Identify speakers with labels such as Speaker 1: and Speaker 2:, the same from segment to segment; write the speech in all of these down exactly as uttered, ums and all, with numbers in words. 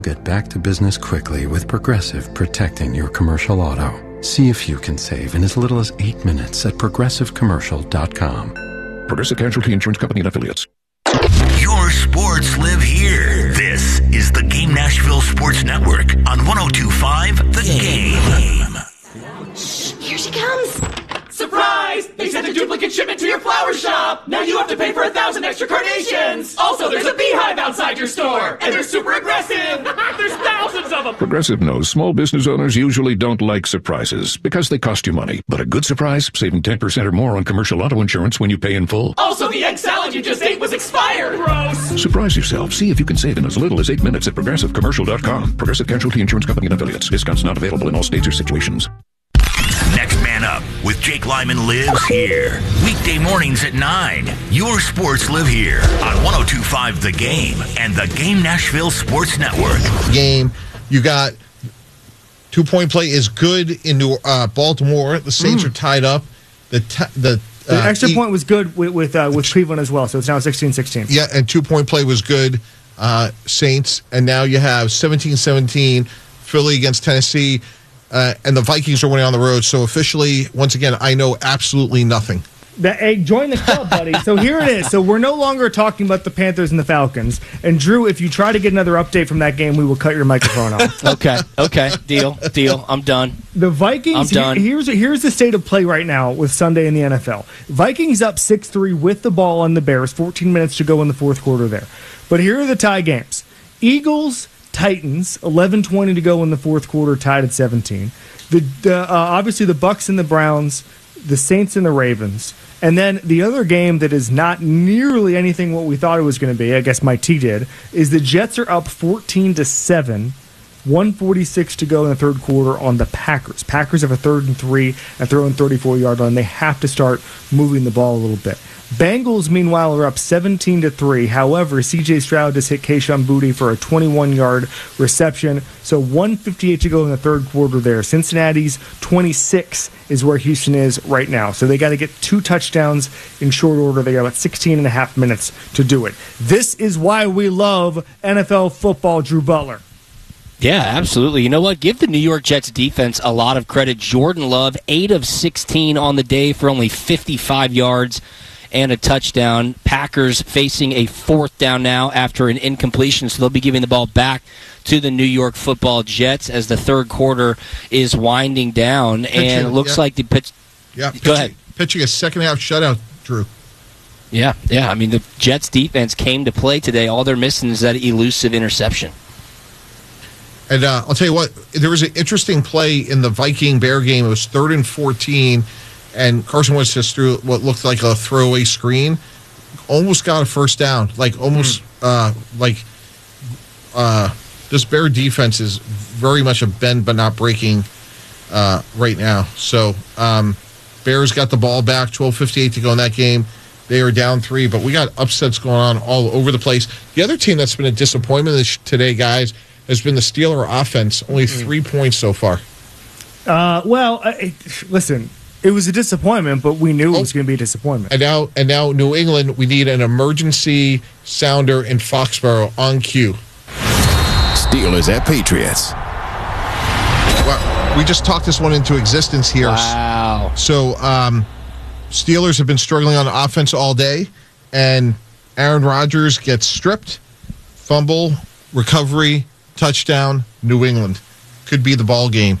Speaker 1: Get back to business quickly with Progressive protecting your commercial auto. See if you can save in as little as eight minutes at progressive commercial dot com.
Speaker 2: Progressive Casualty Insurance Company and Affiliates.
Speaker 3: Your sports live here. This is the Game Nashville Sports Network on one oh two point five The Game.
Speaker 4: Shh, here she comes.
Speaker 5: Surprise! They sent a duplicate shipment to your flower shop! Now you have to pay for a thousand extra carnations! Also, there's a beehive outside your store! And they're super aggressive! There's thousands of them!
Speaker 2: Progressive knows small business owners usually don't like surprises because they cost you money. But a good surprise, saving ten percent or more on commercial auto insurance when you pay in full.
Speaker 5: Also, the egg salad you just ate was expired! Gross!
Speaker 2: Surprise yourself. See if you can save in as little as eight minutes at progressive commercial dot com. Progressive Casualty Insurance Company and Affiliates. Discounts not available in all states or situations.
Speaker 3: Next Man Up with Jake Lyman lives here. Weekday mornings at nine. Your sports live here on one oh two point five The Game and the Game Nashville Sports Network.
Speaker 6: Game, you got two-point play is good in New, uh, Baltimore. The Saints mm. are tied up. The t- the,
Speaker 7: the
Speaker 6: uh,
Speaker 7: extra
Speaker 6: e-
Speaker 7: point was good with with, uh, with Cleveland as well, so it's now sixteen sixteen.
Speaker 6: Yeah, and two-point play was good, uh, Saints. And now you have seventeen seventeen, Philly against Tennessee. Uh, and the Vikings are winning on the road. So officially, once again, I know absolutely nothing.
Speaker 7: The, hey, join the club, buddy. So here it is. So we're no longer talking about the Panthers and the Falcons. And Drew, if you try to get another update from that game, we will cut your microphone off.
Speaker 8: okay, okay, deal, deal. I'm done.
Speaker 7: The Vikings.
Speaker 8: I'm done.
Speaker 7: Here, here's here's the state of play right now with Sunday in the N F L. Vikings up six three with the ball on the Bears. fourteen minutes to go in the fourth quarter there. But here are the tie games: Eagles. Titans, eleven twenty to go in the fourth quarter, tied at seventeen. The, the uh, obviously the Bucks and the Browns, the Saints and the Ravens, and then the other game that is not nearly anything what we thought it was going to be. I guess my T did is the Jets are up fourteen to seven, one forty-six to go in the third quarter on the Packers. Packers have a third and three and throwing thirty-four yard line. They have to start moving the ball a little bit. Bengals, meanwhile, are up seventeen to three. However, C J Stroud just hit Kayshon Boutte for a twenty-one yard reception. So one fifty-eight to go in the third quarter there. Cincinnati's twenty-six is where Houston is right now. So they got to get two touchdowns in short order. They got about sixteen and a half minutes to do it. This is why we love N F L football, Drew Butler.
Speaker 8: Yeah, absolutely. You know what? Give the New York Jets defense a lot of credit. Jordan Love, eight of sixteen on the day for only fifty-five yards. And a touchdown. Packers facing a fourth down now after an incompletion, so they'll be giving the ball back to the New York Football Jets as the third quarter is winding down. Pitching, and it looks yeah. like the pitch.
Speaker 6: Yeah,
Speaker 8: Go
Speaker 6: pitching,
Speaker 8: ahead.
Speaker 6: Pitching a second half shutout, Drew.
Speaker 8: Yeah, yeah. I mean, the Jets defense came to play today. All they're missing is that elusive interception.
Speaker 6: And uh, I'll tell you what, there was an interesting play in the Viking-Bear game. It was third and fourteen. And Carson Wentz just threw what looked like a throwaway screen. Almost got a first down. Like, almost, mm. uh, like, uh, this Bear defense is very much a bend but not breaking uh, right now. So, um, Bears got the ball back, twelve fifty-eight to go in that game. They are down three, but we got upsets going on all over the place. The other team that's been a disappointment this, today, guys, has been the Steeler offense. Only three mm. points so far.
Speaker 7: Uh, well, uh, listen. It was a disappointment, but we knew it was going to be a disappointment.
Speaker 6: And now, and now, New England, we need an emergency sounder in Foxborough on cue.
Speaker 9: Steelers at Patriots.
Speaker 6: Well, we just talked this one into existence here.
Speaker 8: Wow.
Speaker 6: So, um, Steelers have been struggling on offense all day, and Aaron Rodgers gets stripped, fumble, recovery, touchdown, New England. Could be the ball game.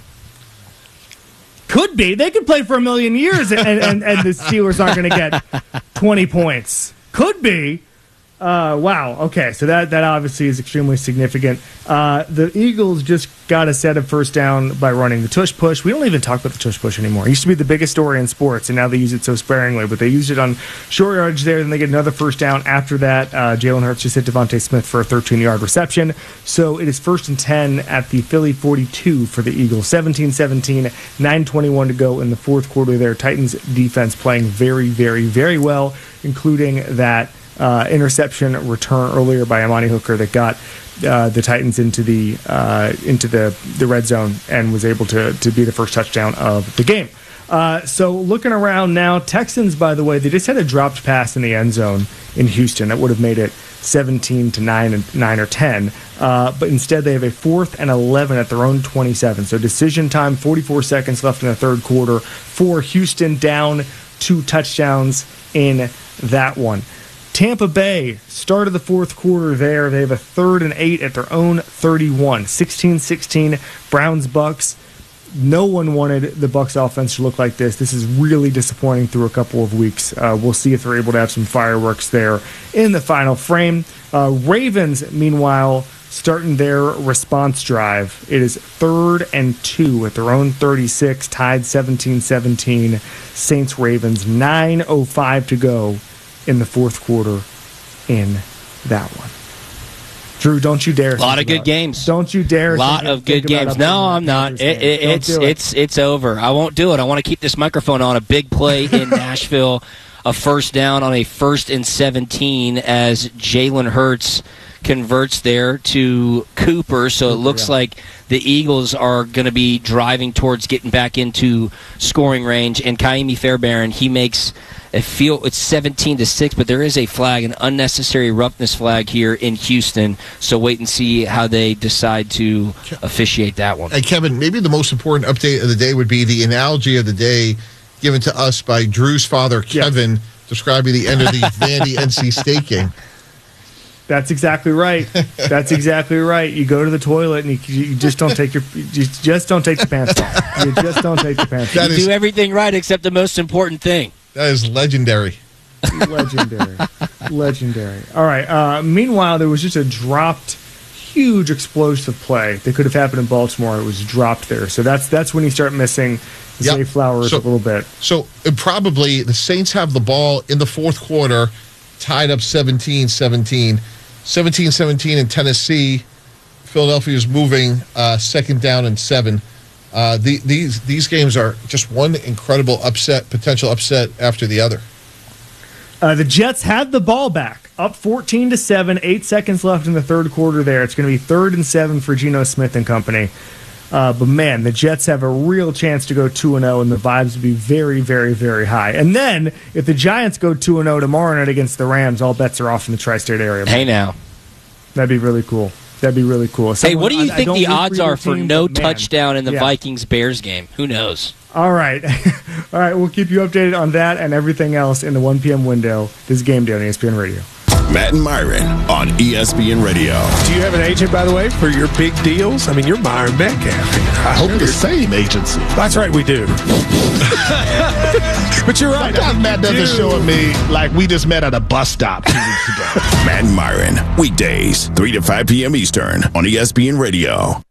Speaker 7: Could be. They could play for a million years, and, and, and the Steelers aren't going to get twenty points. Could be. Uh, wow. Okay, so that, that obviously is extremely significant. Uh, the Eagles just got a set of first down by running the tush push. We don't even talk about the tush push anymore. It used to be the biggest story in sports, and now they use it so sparingly. But they used it on short yardage there, then they get another first down after that. Uh, Jalen Hurts just hit Devontae Smith for a thirteen yard reception. So it is first and ten at the Philly forty-two for the Eagles. seventeen seventeen, nine twenty-one to go in the fourth quarter there. Titans defense playing very, very, very well, including that Uh, interception return earlier by Amani Hooker that got uh, the Titans into the uh, into the, the red zone and was able to to be the first touchdown of the game. Uh, so looking around now, Texans, by the way, they just had a dropped pass in the end zone in Houston that would have made it seventeen to nine and nine or ten. Uh, but instead, they have a fourth and eleven at their own twenty-seven. So decision time, forty-four seconds left in the third quarter for Houston, down two touchdowns in that one. Tampa Bay started the fourth quarter there. They have a third and eight at their own thirty-one. sixteen sixteen, Browns Bucks. No one wanted the Bucks offense to look like this. This is really disappointing through a couple of weeks. Uh, we'll see if they're able to have some fireworks there in the final frame. Uh, Ravens, meanwhile, starting their response drive. It is third and two at their own thirty-six, tied seventeen seventeen. Saints Ravens, nine oh five to go in the fourth quarter in that one. Drew, don't you dare.
Speaker 8: A lot of good games.
Speaker 7: Don't you dare.
Speaker 8: A lot of good games. No, I'm not. It, it, it's
Speaker 7: it.
Speaker 8: it's it's over. I won't do it. I want to keep this microphone on. A big play in Nashville, a first down on a first and seventeen as Jalen Hurts converts there to Cooper. So it looks yeah. like the Eagles are going to be driving towards getting back into scoring range. And Kaimi Fairbairn, he makes a field. It's seventeen to six, but there is a flag, an unnecessary roughness flag here in Houston. So wait and see how they decide to officiate that one.
Speaker 6: Hey, Kevin, maybe the most important update of the day would be the analogy of the day given to us by Drew's father, Kevin, yes. describing the end of the Vandy N C State game.
Speaker 7: That's exactly right. That's exactly right. You go to the toilet and you, you just don't take your you just don't take the pants off. You just don't take the pants off.
Speaker 8: You do everything right except the most important thing.
Speaker 6: That is legendary.
Speaker 7: Legendary. Legendary. All right. Uh, meanwhile, there was just a dropped, huge explosive play that could have happened in Baltimore. It was dropped there. So that's that's when you start missing Zay yep. Flowers so, a little bit.
Speaker 6: So uh, probably the Saints have the ball in the fourth quarter, tied up seventeen seventeen. seventeen seventeen in Tennessee. Philadelphia is moving uh, second down and seven. Uh, the, these these games are just one incredible upset, potential upset after the other.
Speaker 7: Uh, the Jets had the ball back, up fourteen to seven, eight seconds left in the third quarter there. It's going to be third and seven for Geno Smith and company. Uh, but, man, the Jets have a real chance to go two and oh, and the vibes would be very, very, very high. And then, if the Giants go two and oh tomorrow night against the Rams, all bets are off in the tri-state area.
Speaker 8: Hey, now.
Speaker 7: That'd be really cool. That'd be really cool. Someone,
Speaker 8: hey, what do you
Speaker 7: I,
Speaker 8: think
Speaker 7: I
Speaker 8: the odds
Speaker 7: for
Speaker 8: are for
Speaker 7: team,
Speaker 8: no
Speaker 7: man,
Speaker 8: touchdown in the
Speaker 7: yeah.
Speaker 8: Vikings-Bears game? Who knows?
Speaker 7: All right. All right, we'll keep you updated on that and everything else in the one p.m. window. This is Game Day on E S P N Radio.
Speaker 9: Matt and Myron on E S P N Radio.
Speaker 10: Do you have an agent, by the way, for your big deals? I mean, you're Myron Metcalf. I hope the same agency. That's right, we do. But you're right.
Speaker 11: Sometimes Matt doesn't do. show at me like we just met at a bus stop two weeks ago.
Speaker 9: Matt and Myron, weekdays, three to five p.m. Eastern on E S P N Radio.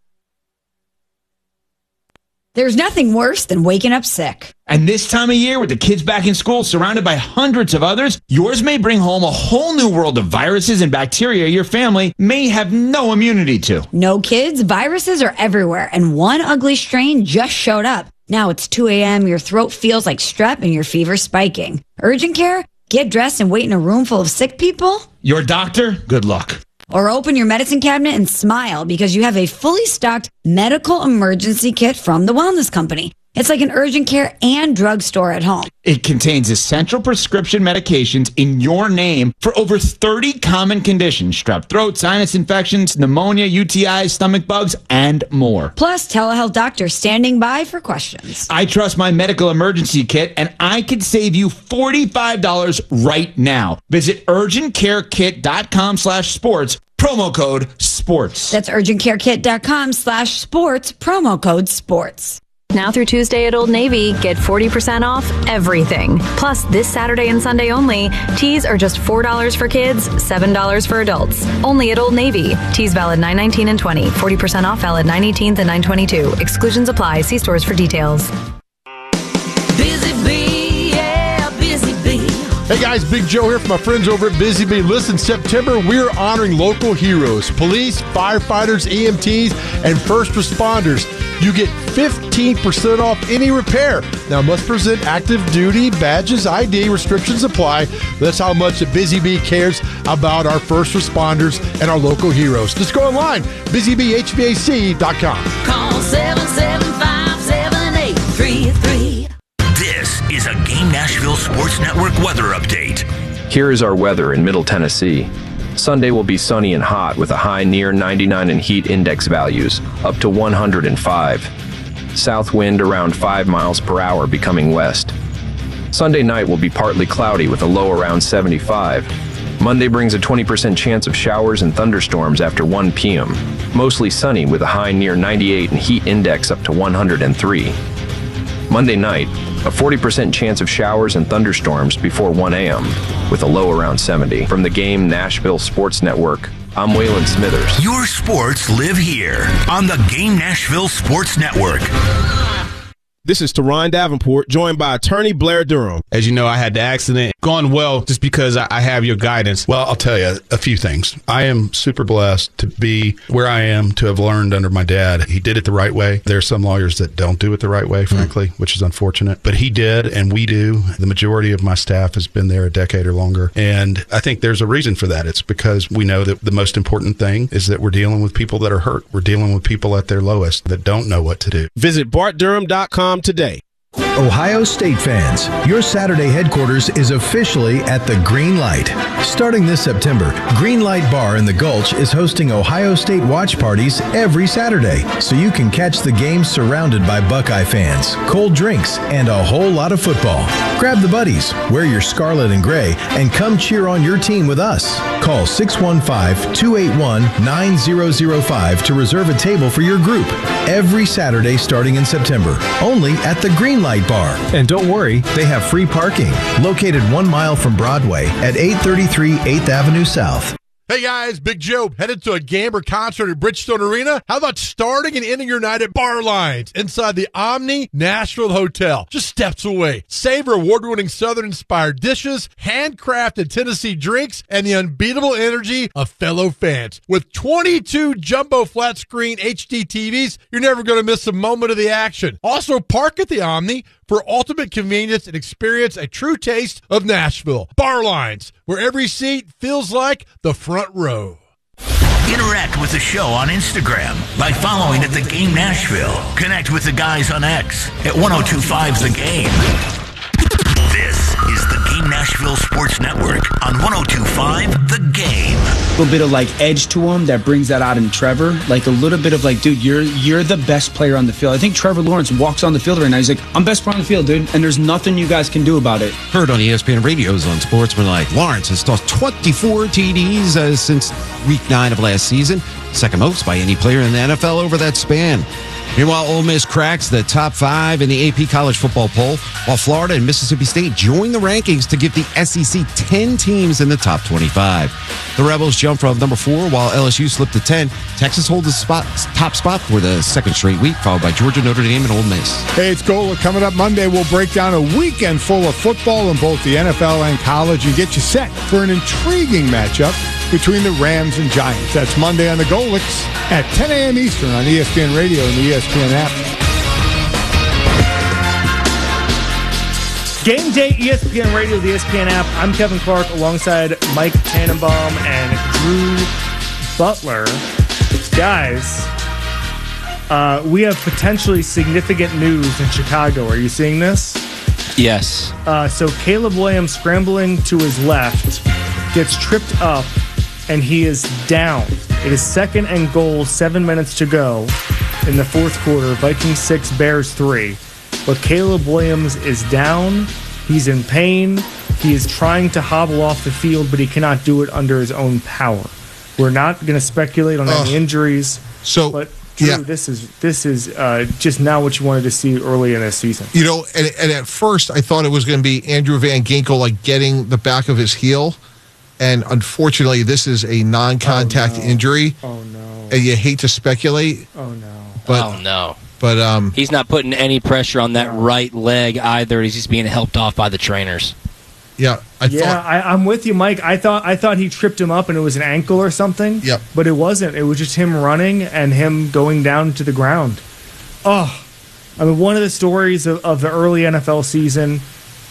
Speaker 4: There's nothing worse than waking up sick.
Speaker 12: And this time of year, with the kids back in school, surrounded by hundreds of others, yours may bring home a whole new world of viruses and bacteria your family may have no immunity to.
Speaker 4: No, kids, viruses are everywhere, and one ugly strain just showed up. Now it's two a.m., your throat feels like strep, and your fever's spiking. Urgent care? Get dressed and wait in a room full of sick people?
Speaker 12: Your doctor? Good luck.
Speaker 4: Or open your medicine cabinet and smile because you have a fully stocked medical emergency kit from the Wellness Company. It's like an urgent care and drugstore at home.
Speaker 12: It contains essential prescription medications in your name for over thirty common conditions: strep throat, sinus infections, pneumonia, U T Is, stomach bugs, and more.
Speaker 4: Plus, telehealth doctors standing by for questions.
Speaker 12: I trust my medical emergency kit, and I could save you forty-five dollars right now. Visit urgentcarekit.com slash sports, promo code sports.
Speaker 4: That's urgentcarekit.com slash sports, promo code sports.
Speaker 13: Now through Tuesday at Old Navy, get forty percent off everything. Plus, this Saturday and Sunday only, tees are just four dollars for kids, seven dollars for adults. Only at Old Navy. Tees valid nine nineteen and twenty. forty percent off valid nine eighteenth and nine twenty-two. Exclusions apply. See stores for details.
Speaker 14: Busy Bee, yeah, Busy Bee.
Speaker 15: Hey guys, Big Joe here from my friends over at Busy Bee. Listen, September, we're honoring local heroes, police, firefighters, E M Ts, and first responders. You get fifteen percent off any repair. Now, must present active duty badges, I D, restrictions apply. That's how much Busy Bee cares about our first responders and our local heroes. Just go online, busy bee h v a c dot com.
Speaker 14: Call seven seven five, seven eight three three.
Speaker 3: This is a Game Nashville Sports Network weather update.
Speaker 16: Here is our weather in Middle Tennessee. Sunday will be sunny and hot with a high near ninety-nine in heat index values, up to one hundred five. South wind around five miles per hour becoming west. Sunday night will be partly cloudy with a low around seventy-five. Monday brings a twenty percent chance of showers and thunderstorms after one p m Mostly sunny with a high near ninety-eight and heat index up to one hundred three. Monday night, a forty percent chance of showers and thunderstorms before one a m with a low around seventy. From the Game Nashville Sports Network, I'm Waylon Smithers.
Speaker 3: Your sports live here on the Game Nashville Sports Network.
Speaker 17: This is Teron Davenport, joined by attorney Blair Durham.
Speaker 18: As you know, I had the accident. Gone well just because I, I have your guidance.
Speaker 19: Well, I'll tell you a few things. I am super blessed to be where I am, to have learned under my dad. He did it the right way. There are some lawyers that don't do it the right way, frankly, mm. which is unfortunate. But he did, and we do. The majority of my staff has been there a decade or longer. And I think there's a reason for that. It's because we know that the most important thing is that we're dealing with people that are hurt. We're dealing with people at their lowest that don't know what to do.
Speaker 17: Visit bart durham dot com today.
Speaker 20: Ohio State fans, your Saturday headquarters is officially at the Green Light. Starting this September, Green Light Bar in the Gulch is hosting Ohio State watch parties every Saturday, so you can catch the game surrounded by Buckeye fans, cold drinks, and a whole lot of football. Grab the buddies, wear your scarlet and gray, and come cheer on your team with us. Call six one five, two eight one, nine zero zero five to reserve a table for your group every Saturday starting in September, only at the Green Light Bar. And don't worry, they have free parking, located one mile from Broadway at eight thirty-three eighth Avenue South.
Speaker 15: Hey guys, Big Joe, headed to a game or concert at Bridgestone Arena? How about starting and ending your night at Bar Lines inside the Omni Nashville Hotel, just steps away? Savor award-winning Southern-inspired dishes, handcrafted Tennessee drinks, and the unbeatable energy of fellow fans. With twenty-two jumbo flat-screen H D T Vs, you're never going to miss a moment of the action. Also, park at the Omni for ultimate convenience and experience a true taste of Nashville. Bar Lines, where every seat feels like the front row.
Speaker 3: Interact with the show on Instagram by following at The Game Nashville. Connect with the guys on X at ten twenty-five The Game. This is the Game Nashville Sports Network on ten twenty-five The Game.
Speaker 21: A little bit of like edge to him that brings that out in Trevor. Like a little bit of like, dude, you're you're the best player on the field. I think Trevor Lawrence walks on the field right now. He's like, I'm best player on the field, dude, and there's nothing you guys can do about it.
Speaker 22: Heard on E S P N Radio's on Sportsmanlike, Lawrence has tossed twenty-four T Ds uh, since week nine of last season, second most by any player in the N F L over that span. Meanwhile, Ole Miss cracks the top five in the A P College Football Poll, while Florida and Mississippi State join the rankings to give the S E C ten teams in the top twenty-five. The Rebels jump from number four, while L S U slipped to ten. Texas holds the spot, top spot for the second straight week, followed by Georgia, Notre Dame, and Ole Miss.
Speaker 23: Hey, it's Gola. Coming up Monday, we'll break down a weekend full of football in both the N F L and college and get you set for an intriguing matchup between the Rams and Giants. That's Monday on the Golix at ten a.m. Eastern on E S P N Radio and the E S P N app.
Speaker 7: Game day, E S P N Radio, the E S P N app. I'm Kevin Clark alongside Mike Tannenbaum and Drew Butler. Guys, uh, we have potentially significant news in Chicago. Are you seeing this?
Speaker 8: Yes.
Speaker 7: Uh, so Caleb Williams scrambling to his left gets tripped up and he is down. It is second and goal, seven minutes to go in the fourth quarter. Vikings six, Bears three. But Caleb Williams is down. He's in pain. He is trying to hobble off the field, but he cannot do it under his own power. We're not going to speculate on any injuries.
Speaker 6: So,
Speaker 7: but Drew,
Speaker 6: yeah.
Speaker 7: this is this is uh, just not what you wanted to see early in this season.
Speaker 6: You know, and, and at first I thought it was going to be Andrew Van Ginkel like getting the back of his heel, and unfortunately, this is a non-contact
Speaker 7: oh, no.
Speaker 6: injury.
Speaker 7: Oh no!
Speaker 6: And you hate to speculate.
Speaker 7: Oh no!
Speaker 6: But,
Speaker 8: oh no!
Speaker 6: But um,
Speaker 8: he's not putting any pressure on that right leg either. He's just being helped off by the trainers.
Speaker 6: Yeah, I
Speaker 7: yeah,
Speaker 6: thought,
Speaker 7: I, I'm with you, Mike. I thought I thought he tripped him up and it was an ankle or something.
Speaker 6: Yep.
Speaker 7: But it wasn't. It was just him running and him going down to the ground. Oh, I mean, one of the stories of, of the early N F L season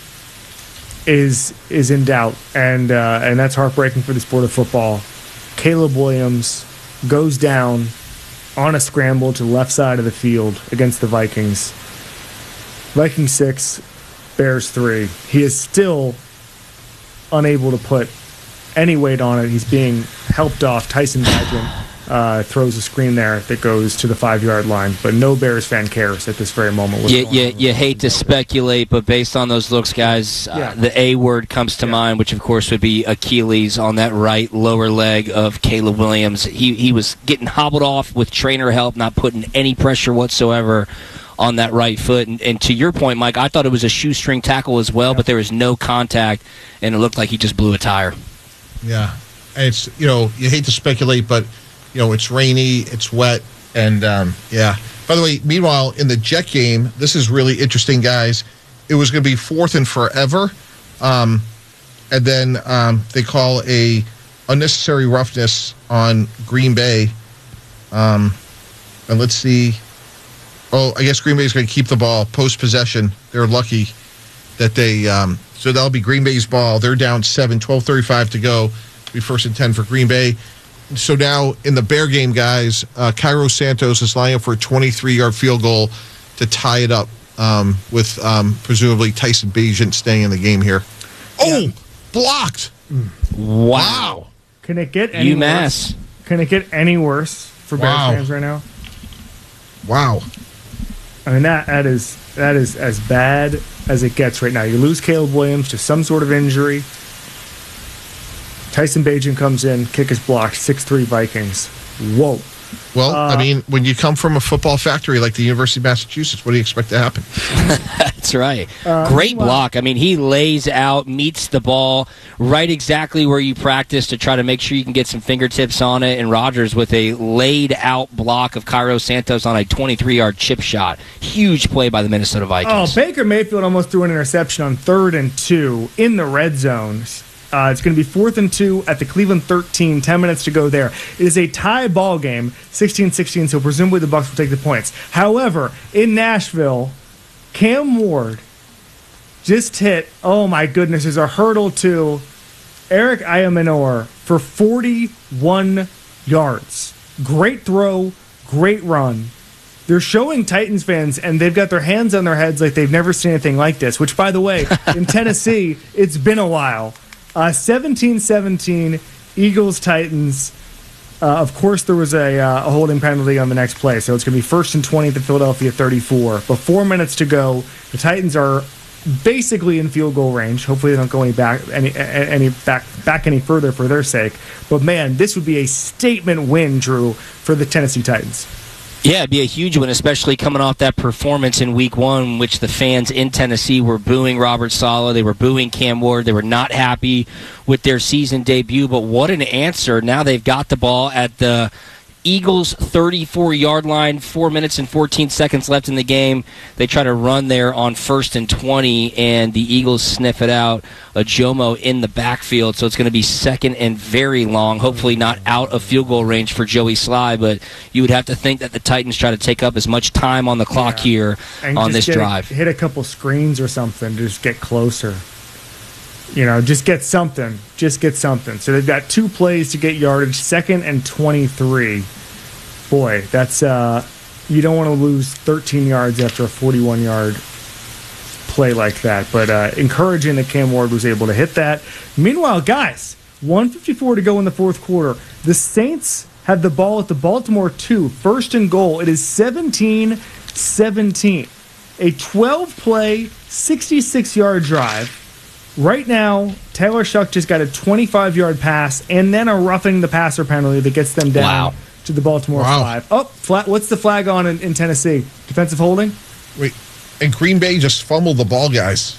Speaker 7: is is in doubt, and uh, and that's heartbreaking for the sport of football. Caleb Williams goes down on a scramble to the left side of the field against the Vikings. Vikings six, Bears three. He is still unable to put any weight on it. He's being helped off. Tyson Bagent uh, throws a screen there that goes to the five-yard line, but no Bears fan cares at this very moment.
Speaker 8: You, you, you hate to speculate, but based on those looks, guys,
Speaker 7: Yeah.
Speaker 8: uh, the A word comes to mind, which of course would be Achilles on that right lower leg of Caleb Williams. He he was getting hobbled off with trainer help, not putting any pressure whatsoever on that right foot. And, and to your point, Mike, I thought it was a shoestring tackle as well, but there was no contact, and it looked like he just blew a tire.
Speaker 6: Yeah. And it's, you know, you hate to speculate, but, you know, it's rainy, it's wet, and, um, yeah. By the way, meanwhile, in the Jet game, this is really interesting, guys. It was going to be fourth and forever, um, and then um, they call a unnecessary roughness on Green Bay. Um, and let's see. Oh, I guess Green Bay is going to keep the ball post-possession. They're lucky that they um, – so that'll be Green Bay's ball. They're down seven, twelve thirty-five to go. It'll be first and ten for Green Bay. So now in the Bear game, guys, uh, Cairo Santos is lining up for a twenty-three-yard field goal to tie it up um, with um, presumably Tyson Bagent staying in the game here. Oh, yeah. Blocked.
Speaker 8: Wow.
Speaker 7: Can it get any
Speaker 8: UMass.
Speaker 7: worse? Can it get any worse for
Speaker 6: Wow.
Speaker 7: Bears fans right now?
Speaker 6: Wow.
Speaker 7: I mean, that that is that is as bad as it gets right now. You lose Caleb Williams to some sort of injury. Tyson Bagent comes in, kick is blocked, six three Vikings. Whoa.
Speaker 6: Well,
Speaker 7: Uh,
Speaker 6: I mean, when you come from a football factory like the University of Massachusetts, what do you expect to happen?
Speaker 8: That's right.
Speaker 7: Uh,
Speaker 8: Great
Speaker 7: meanwhile-
Speaker 8: block. I mean, he lays out, meets the ball right exactly where you practice to try to make sure you can get some fingertips on it. And Rodgers with a laid-out block of Cairo Santos on a twenty-three-yard chip shot. Huge play by the Minnesota
Speaker 7: Oh,
Speaker 8: Vikings.
Speaker 7: Baker Mayfield almost threw an interception on third and two in the red zone. Uh, it's going to be fourth and two at the Cleveland thirteen, ten minutes to go there. It is a tie ball game, sixteen sixteen, so presumably the Bucs will take the points. However, in Nashville, Cam Ward just hit, oh my goodness, there's a hurdle to Eric Ayamanor for forty-one yards. Great throw, great run. They're showing Titans fans, and they've got their hands on their heads like they've never seen anything like this, which, by the way, in Tennessee, it's been a while. Uh, seventeen seventeen, Eagles-Titans. Uh, of course, there was a, uh, a holding penalty on the next play, so it's going to be first and twenty at the Philadelphia thirty-four. But four minutes to go. The Titans are basically in field goal range. Hopefully, they don't go any back any any back back any further for their sake. But man, this would be a statement win, Drew, for the Tennessee Titans.
Speaker 8: Yeah, it'd be a huge one, especially coming off that performance in week one, in which the fans in Tennessee were booing Robert Saleh. They were booing Cam Ward. They were not happy with their season debut. But what an answer. Now they've got the ball at the Eagles' thirty-four-yard line, four minutes and fourteen seconds left in the game. They try to run there on first and twenty, and the Eagles sniff it out. A Jomo in the backfield, so it's going to be second and very long, hopefully not out of field goal range for Joey Sly, but you would have to think that the Titans try to take up as much time on the clock
Speaker 7: Yeah.
Speaker 8: here
Speaker 7: And
Speaker 8: on
Speaker 7: just
Speaker 8: this
Speaker 7: get a-
Speaker 8: drive.
Speaker 7: hit a couple screens or something to just get closer. You know, just get something. Just get something. So they've got two plays to get yardage, second and twenty-three. Boy, that's uh, you don't want to lose thirteen yards after a forty-one-yard play like that. But uh, encouraging that Cam Ward was able to hit that. Meanwhile, guys, one fifty-four to go in the fourth quarter. The Saints had the ball at the Baltimore two, first and goal. It is seventeen seventeen. A twelve-play, sixty-six-yard drive. Right now, Taylor Shuck just got a twenty-five-yard pass and then a roughing the passer penalty that gets them down
Speaker 8: Wow.
Speaker 7: to the Baltimore
Speaker 6: Wow.
Speaker 7: five. Oh, flat, what's the flag on in, in Tennessee? Defensive holding?
Speaker 6: Wait, and Green Bay just fumbled the ball, guys.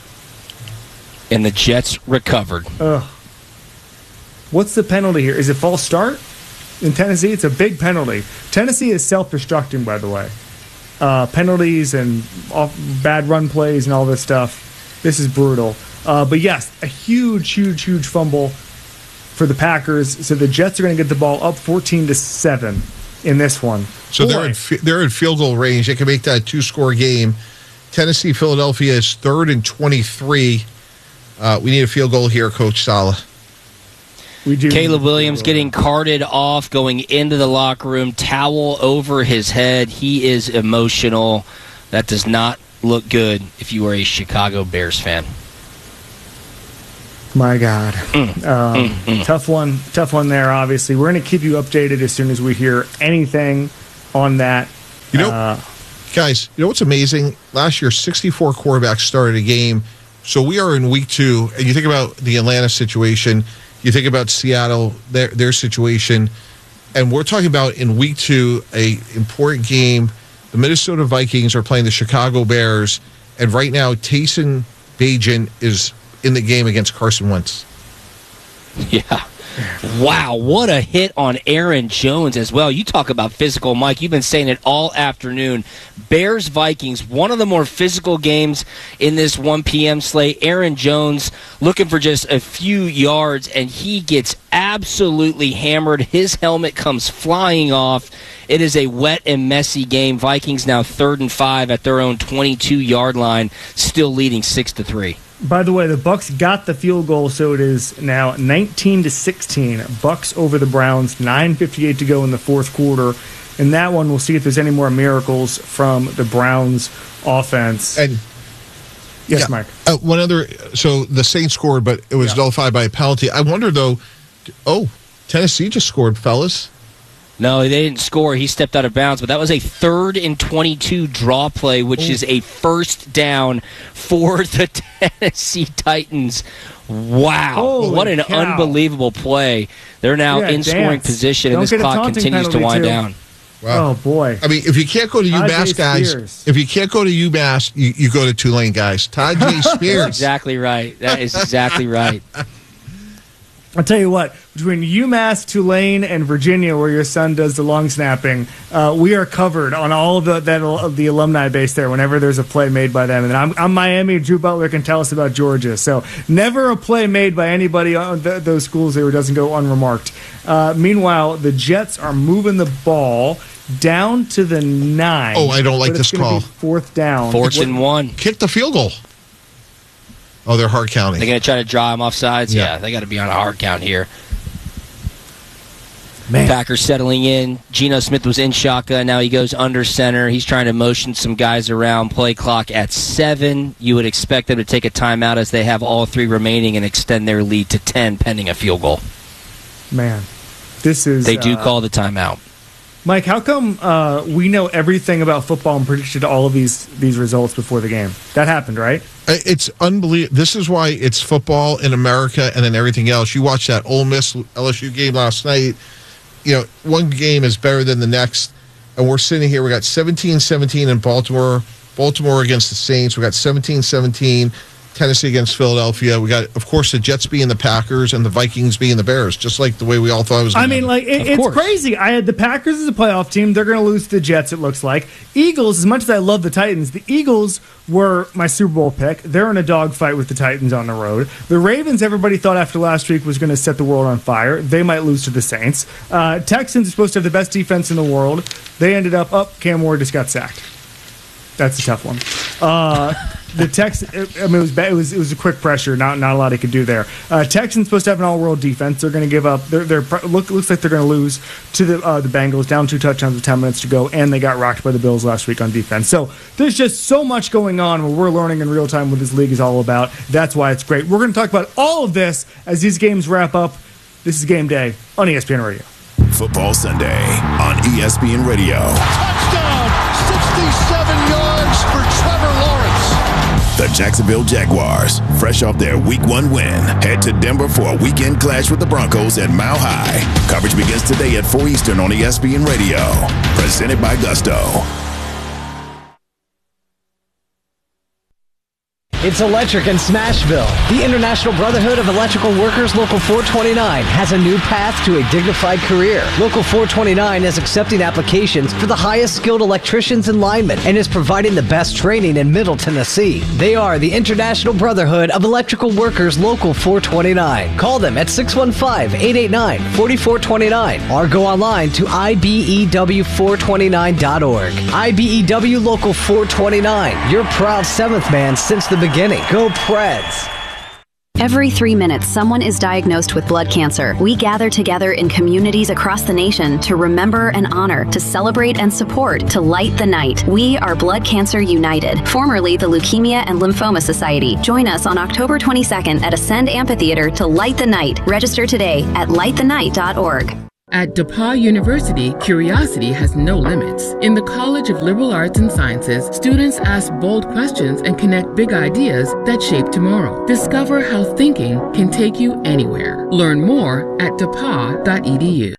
Speaker 8: And the Jets recovered.
Speaker 7: Ugh. What's the penalty here? Is it false start? In Tennessee, it's a big penalty. Tennessee is self-destructing, by the way. Uh, penalties and off, bad run plays and all this stuff. This is brutal. Uh, but yes, a huge, huge, huge fumble for the Packers. So the Jets are going to get the ball up fourteen to seven in this one.
Speaker 6: So
Speaker 7: Boy.
Speaker 6: they're in, fi- they're in field goal range. They can make that a two-score game. Tennessee, Philadelphia is third and twenty-three. Uh, we need a field goal here, Coach Saleh.
Speaker 7: We do.
Speaker 8: Caleb Williams getting carted off, going into the locker room, towel over his head. He is emotional. That does not look good if you are a Chicago Bears fan.
Speaker 7: My God.
Speaker 8: Mm.
Speaker 7: Um,
Speaker 8: Mm, mm.
Speaker 7: Tough one. Tough one there, obviously. We're going to keep you updated as soon as we hear anything on that.
Speaker 6: You know,
Speaker 7: Uh,
Speaker 6: guys, you know what's amazing? Last year, sixty-four quarterbacks started a game. So we are in week two, and you think about the Atlanta situation, you think about Seattle, their their situation, and we're talking about in week two, a important game. The Minnesota Vikings are playing the Chicago Bears, and right now, Taysom Bagent is in the game against Carson Wentz.
Speaker 8: Yeah. Wow, what a hit on Aaron Jones as well. You talk about physical, Mike. You've been saying it all afternoon. Bears-Vikings, one of the more physical games in this one p.m. slate. Aaron Jones looking for just a few yards, and he gets absolutely hammered. His helmet comes flying off. It is a wet and messy game. Vikings now third and five at their own twenty-two-yard line, still leading six to three.
Speaker 7: By the way, the Bucks got the field goal, so it is now nineteen to sixteen. Bucks over the Browns, nine fifty-eight to go in the fourth quarter. In that one, we'll see if there's any more miracles from the Browns offense.
Speaker 6: And
Speaker 7: yes,
Speaker 6: yeah,
Speaker 7: Mike.
Speaker 6: Uh, one other, so the Saints scored, but it was
Speaker 7: Yeah.
Speaker 6: nullified by a penalty. I wonder though. Oh, Tennessee just scored, fellas.
Speaker 8: No, they didn't score. He stepped out of bounds, but that was a third and twenty-two draw play, which
Speaker 6: Ooh.
Speaker 8: is a first down for the Tennessee Titans. Wow.
Speaker 7: Holy
Speaker 8: what an
Speaker 7: cow.
Speaker 8: unbelievable play. They're now
Speaker 7: Yeah,
Speaker 8: in scoring
Speaker 7: dance.
Speaker 8: position,
Speaker 7: Don't
Speaker 8: and this
Speaker 7: get a
Speaker 8: clock
Speaker 7: taunting
Speaker 8: continues to
Speaker 7: penalty,
Speaker 8: wind
Speaker 7: too.
Speaker 8: down.
Speaker 6: Wow.
Speaker 7: Oh, boy.
Speaker 6: I mean, if you can't go to
Speaker 7: Tajay
Speaker 6: UMass, guys,
Speaker 7: Spears.
Speaker 6: if you can't go to UMass, you, you go to Tulane, guys. Tajay
Speaker 8: That's
Speaker 6: Spears.
Speaker 8: exactly right. That is exactly right.
Speaker 7: I'll tell you what, between UMass, Tulane, and Virginia, where your son does the long snapping, uh, we are covered on all of the, that, of the alumni base there whenever there's a play made by them. And I'm, I'm Miami. Drew Butler can tell us about Georgia. So never a play made by anybody on th- those schools there doesn't go unremarked. Uh, meanwhile, the Jets are moving the ball down to the nine.
Speaker 6: Oh, I don't like
Speaker 7: but it's
Speaker 6: this
Speaker 7: gonna
Speaker 6: call.
Speaker 7: be fourth down.
Speaker 8: Fourth and one.
Speaker 6: Kick the field goal. Oh, they're hard counting.
Speaker 8: They're going to try to draw him off sides?
Speaker 6: Yeah.
Speaker 8: Yeah, they got to be on a hard count here.
Speaker 7: Man.
Speaker 8: Packers settling in. Geno Smith was in shotgun. Now he goes under center. He's trying to motion some guys around. Play clock at seven. You would expect them to take a timeout as they have all three remaining and extend their lead to ten pending a field goal.
Speaker 7: Man, this is...
Speaker 8: They do
Speaker 7: uh,
Speaker 8: call the timeout.
Speaker 7: Mike, how come uh, we know everything about football and predicted all of these these results before the game? That happened, right?
Speaker 6: It's unbelievable. This is why it's football in America and then everything else. You watched that Ole Miss L S U game last night. You know, one game is better than the next. And we're sitting here. We got seventeen seventeen in Baltimore. Baltimore against the Saints. We got seventeen seventeen. Tennessee against Philadelphia. We got, of course, the Jets being the Packers and the Vikings being the Bears, just like the way we all thought it was going
Speaker 7: I
Speaker 6: to
Speaker 7: mean, like, it,
Speaker 8: Of
Speaker 7: it's
Speaker 8: course.
Speaker 7: crazy. I had the Packers as a playoff team. They're going to lose to the Jets, it looks like. Eagles, as much as I love the Titans, the Eagles were my Super Bowl pick. They're in a dogfight with the Titans on the road. The Ravens, everybody thought after last week was going to set the world on fire. They might lose to the Saints. Uh, Texans are supposed to have the best defense in the world. They ended up, up. Cam Ward just got sacked. That's a tough one. Uh, the Tex, I mean, it was, it was it was a quick pressure. Not not a lot he could do there. Uh, Texans supposed to have an all-world defense. They're going to give up. They're, they're look looks like they're going to lose to the uh, the Bengals. Down two touchdowns with ten minutes to go, and they got rocked by the Bills last week on defense. So there's just so much going on where we're learning in real time what this league is all about. That's why it's great. We're going to talk about all of this as these games wrap up. This is Game Day on E S P N Radio.
Speaker 9: Football Sunday on E S P N Radio.
Speaker 11: Touchdown! sixty-seven yards for Trevor Lawrence.
Speaker 9: The Jacksonville Jaguars, fresh off their week one win, head to Denver for a weekend clash with the Broncos at Mile High. Coverage begins today at four Eastern on E S P N Radio. Presented by Gusto.
Speaker 1: It's electric in Smashville. The International Brotherhood of Electrical Workers Local four twenty-nine has a new path to a dignified career. Local four twenty-nine is accepting applications for the highest skilled electricians and linemen and is providing the best training in Middle Tennessee. They are the International Brotherhood of Electrical Workers Local four twenty-nine. Call them at six one five, eight eight nine, four four two nine or go online to I B E W four twenty-nine dot org. I B E W Local four twenty-nine, your proud seventh man since the beginning. Go Preds.
Speaker 13: Every three minutes, someone is diagnosed with blood cancer. We gather together in communities across the nation to remember and honor, to celebrate and support, to light the night. We are Blood Cancer United, formerly the Leukemia and Lymphoma Society. Join us on October twenty-second at Ascend Amphitheater to light the night. Register today at light the night dot org.
Speaker 2: At DePauw University, curiosity has no limits. In the College of Liberal Arts and Sciences, students ask bold questions and connect big ideas that shape tomorrow. Discover how thinking can take you anywhere. Learn more at depaw dot e d u.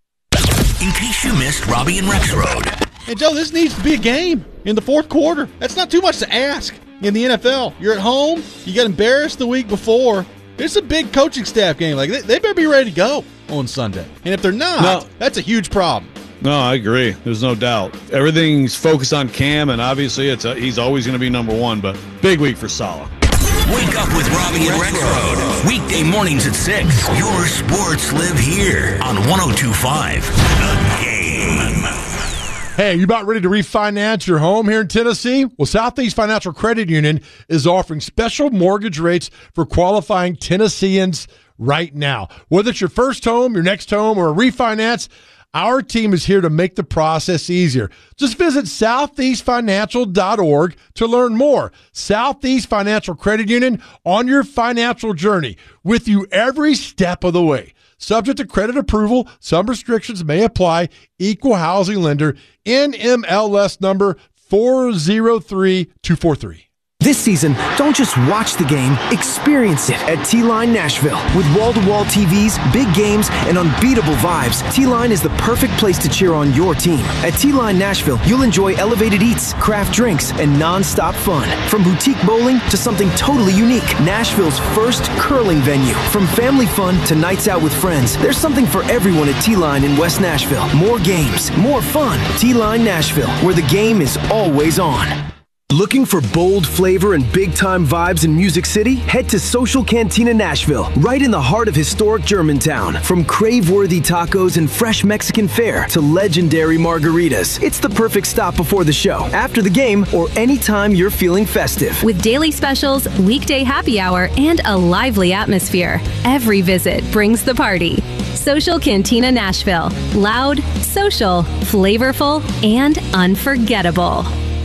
Speaker 3: In case you missed Robbie and Rexroad.
Speaker 5: And Joe, this needs to be a game in the fourth quarter. That's not too much to ask in the N F L. You're at home, you got embarrassed the week before. It's a big coaching staff game. Like they, they better be ready to go on Sunday. And if they're not, no. that's a huge problem.
Speaker 10: No, I agree. There's no doubt. Everything's focused on Cam, and obviously it's a, he's always going to be number one, but big week for Saleh.
Speaker 3: Wake up with Robbie and Rexroad. Weekday mornings at six. Your sports live here on one oh two point five The Game.
Speaker 15: Hey, you about ready to refinance your home here in Tennessee? Well, Southeast Financial Credit Union is offering special mortgage rates for qualifying Tennesseans right now. Whether it's your first home, your next home, or a refinance, our team is here to make the process easier. Just visit southeast financial dot org to learn more. Southeast Financial Credit Union, on your financial journey, with you every step of the way. Subject to credit approval, some restrictions may apply. Equal housing lender, N M L S number four zero three two four three.
Speaker 24: This season, don't just watch the game, experience it at T-Line Nashville. With wall-to-wall T Vs, big games, and unbeatable vibes, T-Line is the perfect place to cheer on your team. At T-Line Nashville, you'll enjoy elevated eats, craft drinks, and non-stop fun. From boutique bowling to something totally unique, Nashville's first curling venue. From family fun to nights out with friends, there's something for everyone at T-Line in West Nashville. More games, more fun. T-Line Nashville, where the game is always on. Looking for bold flavor and big-time vibes in Music City? Head to Social Cantina Nashville, right in the heart of historic Germantown. From crave-worthy tacos and fresh Mexican fare to legendary margaritas, it's the perfect stop before the show, after the game, or anytime you're feeling festive.
Speaker 13: With daily specials, weekday happy hour, and a lively atmosphere, every visit brings the party. Social Cantina Nashville. Loud, social, flavorful, and unforgettable.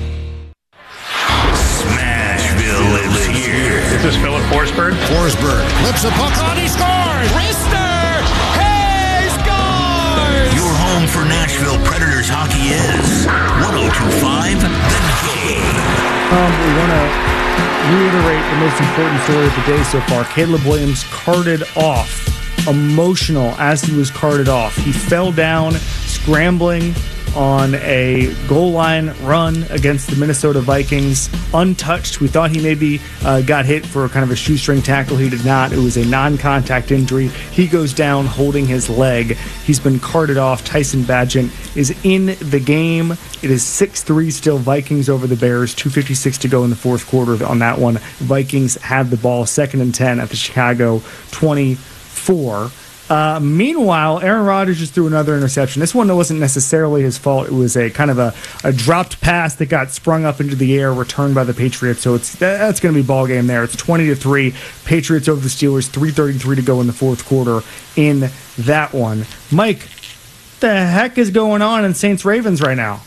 Speaker 3: Lives here.
Speaker 25: This is Philip Forsberg.
Speaker 26: Forsberg flips a puck on, he scores! Rister! He scores!
Speaker 3: Your home for Nashville Predators hockey is one oh two point five The Game.
Speaker 7: Um, we want to reiterate the most important story of the day so far. Caleb Williams carted off, emotional as he was carted off. He fell down, scrambling on a goal line run against the Minnesota Vikings, untouched. We thought he maybe uh, got hit for kind of a shoestring tackle. He did not. It was a non-contact injury. He goes down holding his leg. He's been carted off. Tyson Bagent is in the game. It is six three still, Vikings over the Bears. two fifty-six to go in the fourth quarter on that one. Vikings had the ball, second and ten at the Chicago twenty-four. Uh, meanwhile, Aaron Rodgers just threw another interception. This one wasn't necessarily his fault. It was a kind of a, a dropped pass that got sprung up into the air, returned by the Patriots. So it's that's going to be ball game there. It's twenty to three. Patriots over the Steelers. three thirty-three to go in the fourth quarter in that one. Mike, what the heck is going on in Saints Ravens right now?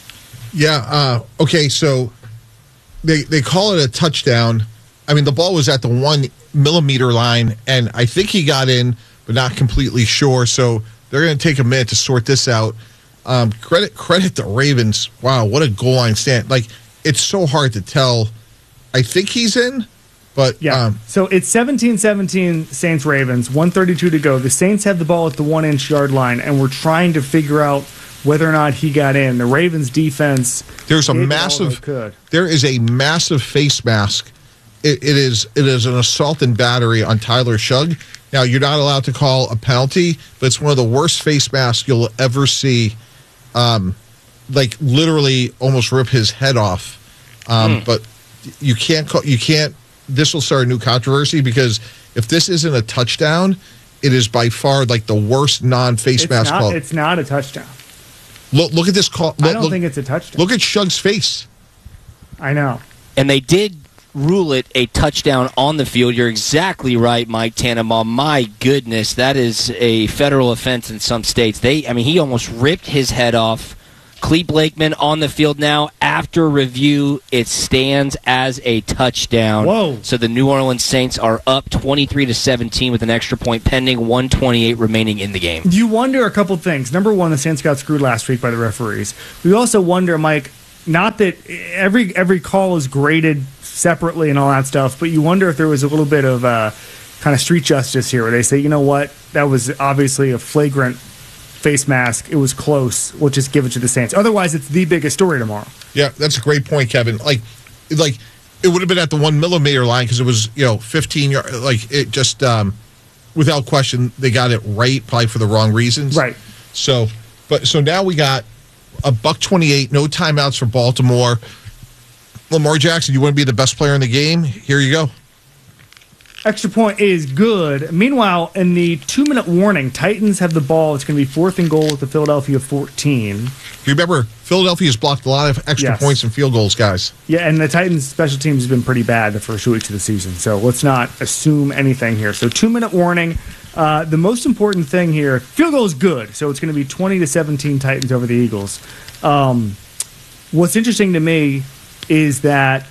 Speaker 6: Yeah. Uh, okay. So they they call it a touchdown. I mean, the ball was at the one millimeter line, and I think he got in, but not completely sure. So they're going to take a minute to sort this out. Um, credit credit the Ravens. Wow, what a goal line stand! Like, it's so hard to tell. I think he's in, but
Speaker 7: yeah.
Speaker 6: Um,
Speaker 7: so it's seventeen seventeen Saints Ravens. one thirty-two to go. The Saints have the ball at the one inch yard line, and we're trying to figure out whether or not he got in. The Ravens defense.
Speaker 6: There's a massive. There is a massive face mask. It, it is it is an assault and battery on Tyler Shugg. Now, you're not allowed to call a penalty, but it's one of the worst face masks you'll ever see. Um, like literally, almost rip his head off. Um, mm. But you can't call. You can't. This will start a new controversy because if this isn't a touchdown, it is by far like the worst non-face
Speaker 7: it's
Speaker 6: mask
Speaker 7: not,
Speaker 6: call.
Speaker 7: It's not a touchdown.
Speaker 6: Look! Look at this call. Look,
Speaker 7: I don't
Speaker 6: look,
Speaker 7: think it's a touchdown.
Speaker 6: Look at Shugg's face.
Speaker 7: I know.
Speaker 8: And they did rule it a touchdown on the field. You're exactly right, Mike Tannenbaum. My goodness, that is a federal offense in some states. They, I mean, he almost ripped his head off. Clete Blakeman on the field now. After review, it stands as a touchdown.
Speaker 7: Whoa.
Speaker 8: So the New Orleans Saints are up twenty-three to seventeen with an extra point pending, one twenty-eight remaining in the game.
Speaker 7: You wonder a couple things. Number one, the Saints got screwed last week by the referees. We also wonder, Mike, not that every every call is graded separately and all that stuff, but you wonder if there was a little bit of uh, kind of street justice here where they say, you know what, that was obviously a flagrant face mask. It was close. We'll just give it to the Saints. Otherwise, it's the biggest story tomorrow.
Speaker 6: Yeah, that's a great point, Kevin. Like, like it would have been at the one millimeter line because it was, you know, fifteen yard. Like it just, um, without question, they got it right, probably for the wrong reasons.
Speaker 7: Right.
Speaker 6: So, but so now we got a buck twenty-eight, no timeouts for Baltimore. Lamar Jackson, you want to be the best player in the game? Here you go.
Speaker 7: Extra point is good. Meanwhile, in the two-minute warning, Titans have the ball. It's going to be fourth and goal at the Philadelphia fourteen.
Speaker 6: Remember, Philadelphia's blocked a lot of extra
Speaker 7: Yes.
Speaker 6: points and field goals, guys.
Speaker 7: Yeah, and the Titans' special teams has been pretty bad the first two weeks of the season, so let's not assume anything here. So two-minute warning. Uh, the most important thing here, field goal is good, so it's going to be twenty to seventeen Titans over the Eagles. Um, what's interesting to me is that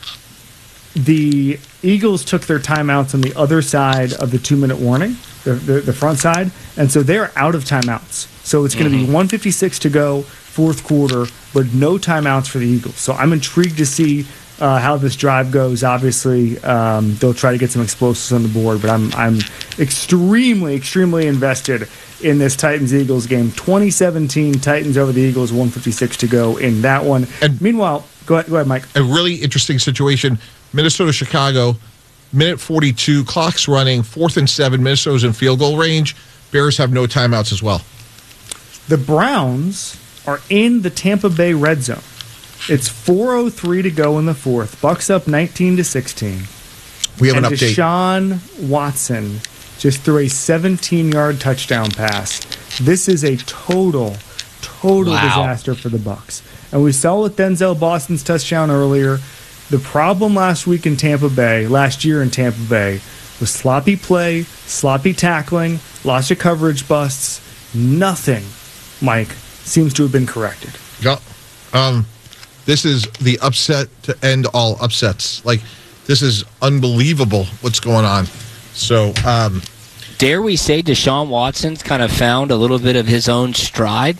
Speaker 7: the Eagles took their timeouts on the other side of the two-minute warning, the, the, the front side, and so they're out of timeouts. So it's going to
Speaker 8: Mm-hmm.
Speaker 7: be one fifty-six to go, fourth quarter, but no timeouts for the Eagles. So I'm intrigued to see uh, how this drive goes. Obviously, um, they'll try to get some explosives on the board, but I'm I'm extremely, extremely invested in this Titans-Eagles game. twenty seventeen Titans over the Eagles, one fifty-six to go in that one. And meanwhile, go ahead, go ahead, Mike.
Speaker 6: A really interesting situation. Minnesota, Chicago, minute forty-two, clock's running, fourth and seven. Minnesota's in field goal range. Bears have no timeouts as well.
Speaker 7: The Browns are in the Tampa Bay red zone. It's four oh three to go in the fourth. Bucks up nineteen to sixteen.
Speaker 6: We have
Speaker 7: and
Speaker 6: an update.
Speaker 7: Deshaun Watson just threw a seventeen-yard touchdown pass. This is a total, total
Speaker 8: Wow.
Speaker 7: disaster for the Bucks. And we saw with Denzel Boston's touchdown earlier, the problem last week in Tampa Bay, last year in Tampa Bay, was sloppy play, sloppy tackling, lots of coverage busts. Nothing, Mike, seems to have been corrected.
Speaker 6: Yeah. Um, this is the upset to end all upsets. Like, this is unbelievable what's going on. So, um,
Speaker 8: Dare we say Deshaun Watson's kind of found a little bit of his own stride?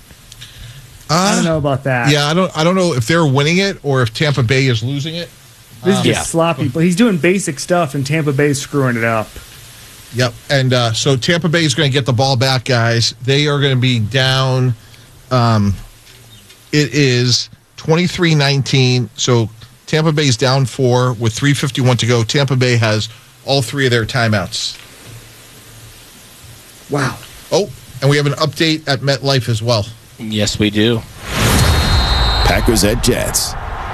Speaker 7: I don't know about that.
Speaker 6: yeah, I don't, I don't know if they're winning it or if Tampa Bay is losing it.
Speaker 7: This is
Speaker 6: Um,
Speaker 7: just sloppy, but he's doing basic stuff, and Tampa Bay's screwing it up.
Speaker 6: Yep. And uh, so Tampa Bay is going to get the ball back, guys. They are going to be down. Um, it is twenty-three nineteen. So Tampa Bay's down four with three fifty-one to go. Tampa Bay has all three of their timeouts.
Speaker 7: Wow.
Speaker 6: Oh, and we have an update at MetLife as well.
Speaker 8: Yes, we do.
Speaker 9: Packers at Jets.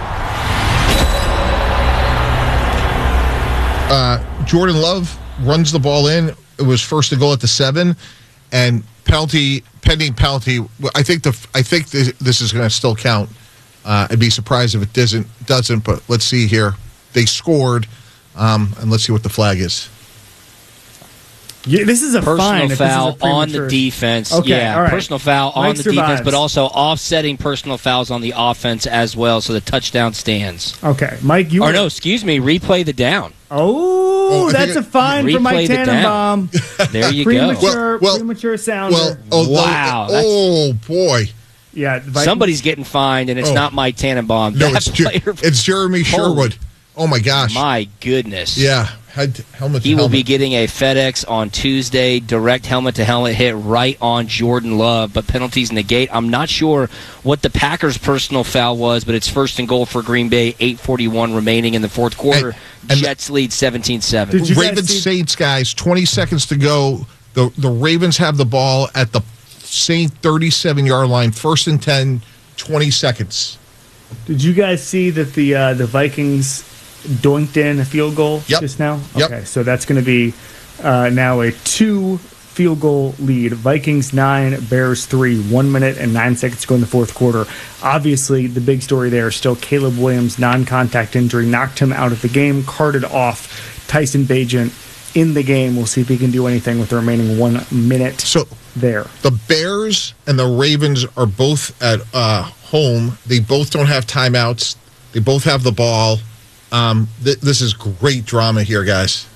Speaker 6: Uh, Jordan Love runs the ball in. It was first to goal at the seven, and penalty pending penalty. I think the I think this, this is going to still count. Uh, I'd be surprised if it doesn't doesn't. But let's see here. They scored, um, and let's see what the flag is.
Speaker 7: Yeah, this is a
Speaker 8: personal
Speaker 7: fine. if this is a
Speaker 8: foul on the
Speaker 7: premature-
Speaker 8: defense.
Speaker 7: Okay,
Speaker 8: yeah,
Speaker 7: all right.
Speaker 8: personal foul on
Speaker 7: Mike
Speaker 8: the
Speaker 7: survives.
Speaker 8: defense, but also offsetting personal fouls on the offense as well. So the touchdown stands.
Speaker 7: Okay, Mike, you
Speaker 8: or
Speaker 7: were-
Speaker 8: no, excuse me, replay the down.
Speaker 7: Oh,
Speaker 6: I
Speaker 7: that's
Speaker 6: think
Speaker 7: a fine for Mike
Speaker 8: Replayed it down.
Speaker 7: Tannenbaum.
Speaker 8: There you go.
Speaker 7: premature,
Speaker 6: Well- well-
Speaker 7: premature sounder.
Speaker 6: Well, oh,
Speaker 8: Wow,
Speaker 6: Oh,
Speaker 8: that's-
Speaker 6: oh, boy.
Speaker 7: yeah, the Vikings-
Speaker 8: Somebody's getting fined, and it's
Speaker 6: Oh.
Speaker 8: not Mike Tannenbaum.
Speaker 6: No,
Speaker 8: That
Speaker 6: it's, Jer-
Speaker 8: player-
Speaker 6: it's Jeremy Sherwood. Oh my gosh.
Speaker 8: My goodness.
Speaker 6: Yeah, head to, helmet to
Speaker 8: He will
Speaker 6: helmet.
Speaker 8: be getting a FedEx on Tuesday, direct helmet-to-helmet hit right on Jordan Love, but penalties negate. I'm not sure what the Packers' personal foul was, but it's first and goal for Green Bay, eight forty-one remaining in the fourth quarter.
Speaker 6: And- and
Speaker 8: Jets lead seventeen seven.
Speaker 7: Did you guys
Speaker 6: Ravens
Speaker 7: see-
Speaker 6: Saints, guys, twenty seconds to go. The the Ravens have the ball at the Saint thirty-seven-yard line, first and ten, twenty seconds.
Speaker 7: Did you guys see that the uh, the Vikings doinked in a field goal
Speaker 6: Yep.
Speaker 7: just now?
Speaker 6: Yep.
Speaker 7: Okay, so that's going to be uh, now a two field goal lead. Vikings nine, Bears three, one minute and nine seconds to go in the fourth quarter. Obviously, the big story there is still Caleb Williams' non-contact injury knocked him out of the game, carted off Tyson Bagent in the game. We'll see if he can do anything with the remaining one minute
Speaker 6: so
Speaker 7: there.
Speaker 6: The Bears and the Ravens are both at uh, home. They both don't have timeouts. They both have the ball. Um, th- this is great drama here, guys.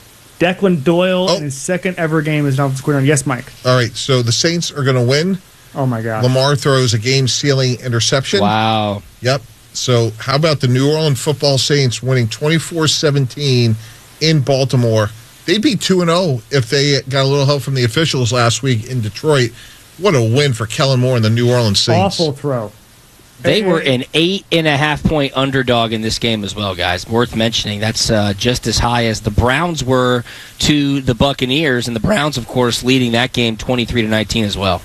Speaker 7: Declan Doyle oh. in his second ever game as an offensive coordinator. Yes, Mike.
Speaker 6: All right, so the Saints are going to win.
Speaker 7: Oh, my God.
Speaker 6: Lamar throws a game-sealing interception.
Speaker 8: Wow.
Speaker 6: Yep. So how about the New Orleans Football Saints winning twenty-four seventeen in Baltimore? They'd be two and oh if they got a little help from the officials last week in Detroit. What a win for Kellen Moore and the New Orleans Saints.
Speaker 7: Awful throw.
Speaker 8: They were an eight and a half point underdog in this game as well, guys. Worth mentioning. That's uh, just as high as the Browns were to the Buccaneers, and the Browns, of course, leading that game twenty-three to nineteen as well.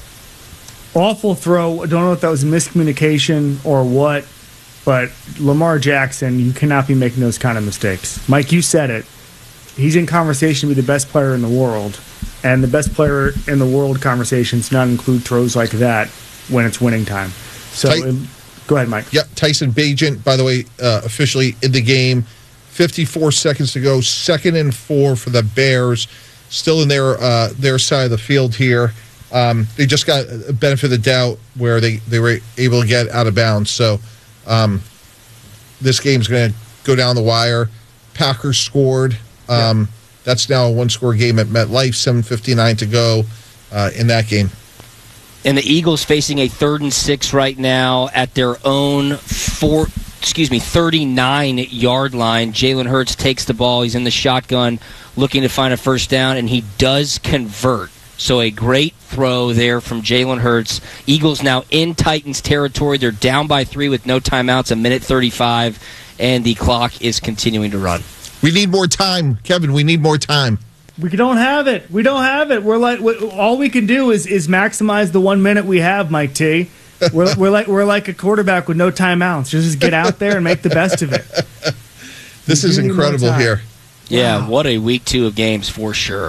Speaker 7: Awful throw. I don't know if that was miscommunication or what, but Lamar Jackson, you cannot be making those kind of mistakes. Mike, you said it. He's in conversation with the best player in the world, and the best player in the world conversations not include throws like that when it's winning time. So,
Speaker 6: Ty-
Speaker 7: it, go ahead, Mike.
Speaker 6: Yep, Tyson Bagent, by the way, uh, officially in the game. fifty-four seconds to go, second and four for the Bears. Still in their uh, their side of the field here. Um, they just got a benefit of the doubt where they, they were able to get out of bounds. So um, this game's going to go down the wire. Packers scored. Um, yeah. That's now a one-score game at MetLife, seven fifty-nine to go uh, in that game.
Speaker 8: And the Eagles facing a third and six right now at their own four, excuse me, thirty-nine yard line. Jalen Hurts takes the ball. He's in the shotgun looking to find a first down, and he does convert. So a great throw there from Jalen Hurts. Eagles now in Titans territory. They're down by three with no timeouts, a minute thirty-five, and the clock is continuing to run.
Speaker 6: We need more time, Kevin. We need more time.
Speaker 7: We don't have it. We don't have it. We're like we, all we can do is is maximize the one minute we have, Mike T. We're we're like we're like a quarterback with no timeouts. Just get out there and make the best of it.
Speaker 6: This is incredible here.
Speaker 8: Yeah,
Speaker 7: Wow.
Speaker 8: what a week two of games for sure.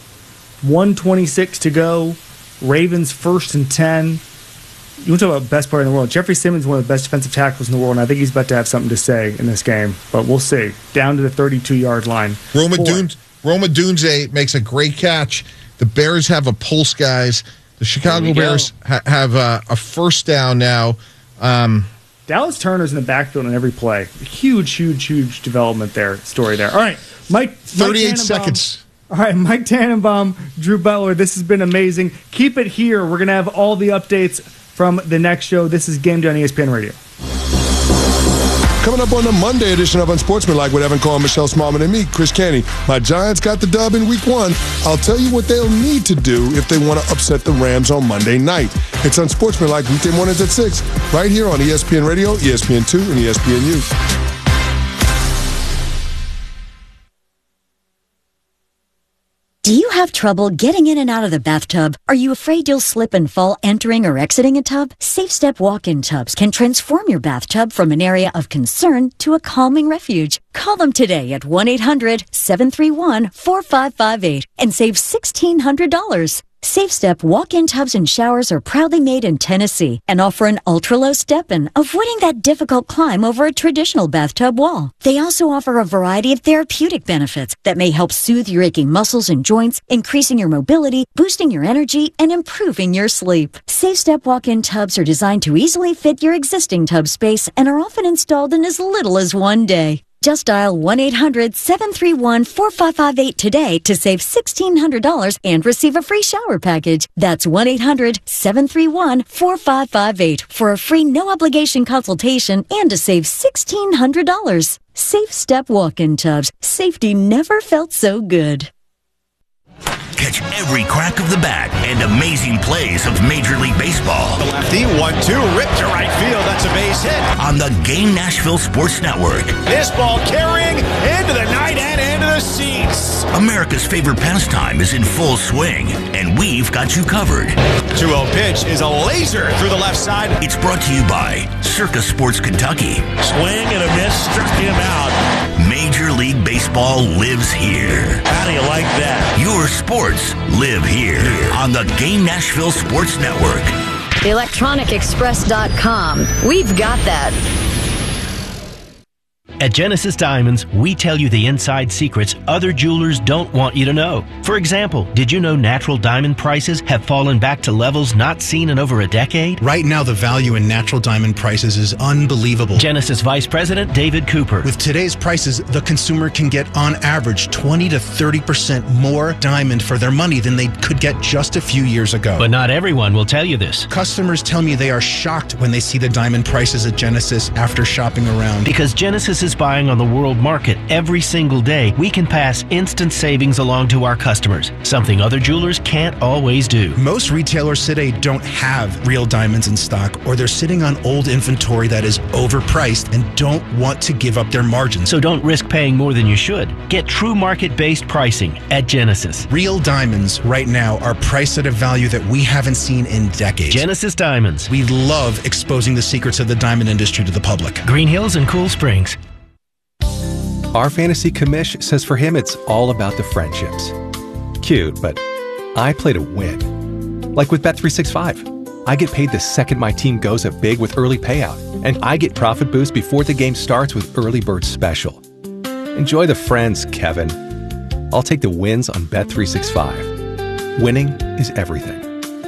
Speaker 7: one twenty-six to go. Ravens first and ten. You want to talk about best player in the world? Jeffrey Simmons, one of the best defensive tackles in the world, and I think he's about to have something to say in this game. But we'll see. Down to the thirty-two yard line.
Speaker 6: Roma Dun- Roma Dunze makes a great catch. The Bears have a pulse, guys. The Chicago Bears ha- have uh, a first down now. Um,
Speaker 7: Dallas Turner's in the backfield on every play. Huge, huge, huge development there. Story there. All right, Mike.
Speaker 6: thirty-eight
Speaker 7: Mike
Speaker 6: seconds.
Speaker 7: All right, Mike Tannenbaum, Drew Butler. This has been amazing. Keep it here. We're gonna have all the updates from the next show. This is Game Day on E S P N Radio.
Speaker 4: Coming up on the Monday edition of Unsportsmanlike with Evan Cohen, Michelle Smallman, and me, Chris Canty. My Giants got the dub in week one. I'll tell you what they'll need to do if they want to upset the Rams on Monday night. It's Unsportsmanlike weekday mornings at six, right here on E S P N Radio, E S P N two, and E S P N U.
Speaker 12: Do you have trouble getting in and out of the bathtub? Are you afraid you'll slip and fall entering or exiting a tub? Safe Step walk-in tubs can transform your bathtub from an area of concern to a calming refuge. Call them today at one eight hundred seven three one four five five eight and save sixteen hundred dollars. Safe Step walk-in tubs and showers are proudly made in Tennessee and offer an ultra-low step-in, avoiding that difficult climb over a traditional bathtub wall. They also offer a variety of therapeutic benefits that may help soothe your aching muscles and joints, increasing your mobility, boosting your energy, and improving your sleep. Safe Step walk-in tubs are designed to easily fit your existing tub space and are often installed in as little as one day. Just dial one eight hundred seven three one four five five eight today to save sixteen hundred dollars and receive a free shower package. That's one eight hundred seven three one four five five eight for a free no-obligation consultation and to save sixteen hundred dollars. Safe Step walk-in tubs. Safety never felt so good.
Speaker 3: Catch every crack of the bat and amazing plays of Major League Baseball.
Speaker 26: The lefty, one two, ripped to right field. That's a base hit.
Speaker 3: On the Game Nashville Sports Network.
Speaker 26: This ball carrying into the night and into the seats.
Speaker 3: America's favorite pastime is in full swing, and we've got you covered.
Speaker 26: two oh pitch is a laser through the left side.
Speaker 3: It's brought to you by Circa Sports Kentucky.
Speaker 26: Swing and a miss, struck him out.
Speaker 3: Major League Baseball lives here.
Speaker 14: How do you like that?
Speaker 3: Your sports live here on the Game Nashville Sports Network.
Speaker 16: electronic express dot com. We've got that.
Speaker 17: At Genesis Diamonds, we tell you the inside secrets other jewelers don't want you to know. For example, did you know natural diamond prices have fallen back to levels not seen in over a decade?
Speaker 18: Right now, the value in natural diamond prices is unbelievable.
Speaker 17: Genesis Vice President David Cooper.
Speaker 18: With today's prices, the consumer can get on average twenty to thirty percent more diamond for their money than they could get just a few years ago.
Speaker 17: But not everyone will tell you this.
Speaker 18: Customers tell me they are shocked when they see the diamond prices at Genesis after shopping around.
Speaker 17: Because Genesis is buying on the world market every single day, we can pass instant savings along to our customers, something other jewelers can't always do.
Speaker 18: Most retailers today don't have real diamonds in stock, or they're sitting on old inventory that is overpriced and don't want to give up their margins.
Speaker 17: So don't risk paying more than you should. Get true market-based pricing at Genesis.
Speaker 18: Real diamonds right now are priced at a value that we haven't seen in decades.
Speaker 17: Genesis Diamonds.
Speaker 18: We love exposing the secrets of the diamond industry to the public.
Speaker 17: Green Hills and Cool Springs.
Speaker 19: Our fantasy commish says for him it's all about the friendships. Cute, but I play to win. Like with Bet three sixty-five. I get paid the second my team goes up big with early payout, and I get profit boost before the game starts with Early Bird Special. Enjoy the friends, Kevin. I'll take the wins on Bet three sixty-five. Winning is everything.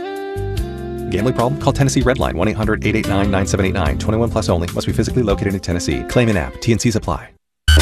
Speaker 19: Gambling problem? Call Tennessee Redline one eight hundred eight eight nine nine seven eight nine. twenty-one plus only. Must be physically located in Tennessee. Claim an app. T and C's apply.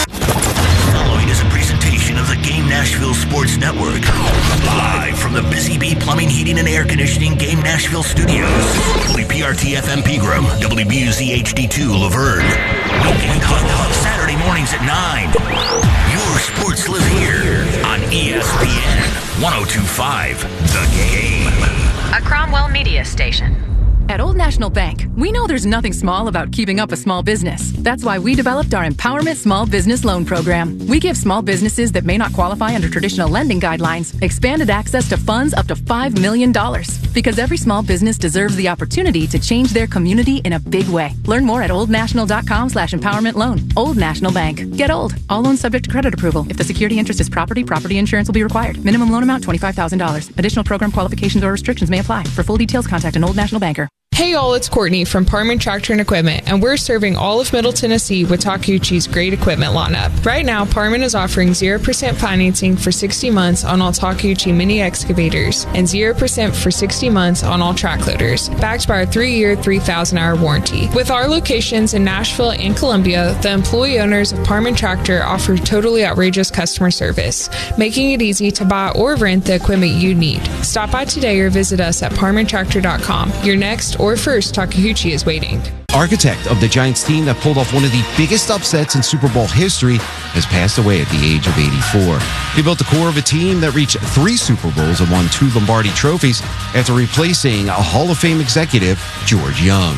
Speaker 3: Following is a presentation of the Game Nashville Sports Network. Live from the Busy Bee Plumbing, Heating, and Air Conditioning Game Nashville Studios. W P R T F M Pegram, W B U Z H D two Laverne. Weekend Hub, Saturday mornings at nine. Your sports live here on E S P N one oh two point five The Game.
Speaker 25: A Cromwell Media Station. At Old National Bank, we know there's nothing small about keeping up a small business. That's why we developed our Empowerment Small Business Loan Program. We give small businesses that may not qualify under traditional lending guidelines expanded access to funds up to five million dollars. Because every small business deserves the opportunity to change their community in a big way. Learn more at oldnational.com slash empowerment loan. Old National Bank. Get old. All loans subject to credit approval. If the security interest is property, property insurance will be required. Minimum loan amount twenty-five thousand dollars. Additional program qualifications or restrictions may apply. For full details, contact an Old National Banker.
Speaker 27: Hey all, it's Courtney from Parman Tractor and Equipment, and we're serving all of Middle Tennessee with Takeuchi's great equipment lineup. Right now, Parman is offering zero percent financing for sixty months on all Takeuchi mini excavators and zero percent for sixty months on all track loaders, backed by our three-year, three thousand hour warranty. With our locations in Nashville and Columbia, the employee owners of Parman Tractor offer totally outrageous customer service, making it easy to buy or rent the equipment you need. Stop by today or visit us at parman tractor dot com. Your next or first Takeuchi is waiting.
Speaker 22: Architect of the Giants team that pulled off one of the biggest upsets in Super Bowl history has passed away at the age of eighty-four. He built the core of a team that reached three Super Bowls and won two Lombardi trophies after replacing a Hall of Fame executive, George Young.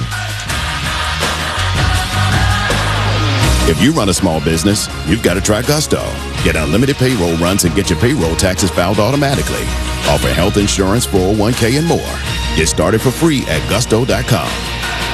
Speaker 9: If you run a small business, you've got to try Gusto. Get unlimited payroll runs and get your payroll taxes filed automatically. Offer health insurance, four oh one k, and more. Get started for free at gusto dot com.